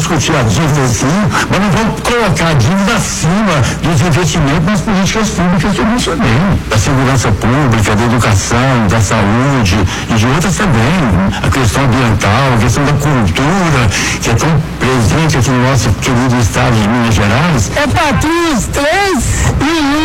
discutir a dívida sim, mas não vamos colocar a dívida acima dos investimentos nas políticas públicas que eu mencionei, da segurança pública, da educação, da saúde e de outras também, a questão ambiental, a questão da cultura, que é tão presente aqui no nosso querido estado de Minas Gerais. É Patrícia 3 e 1.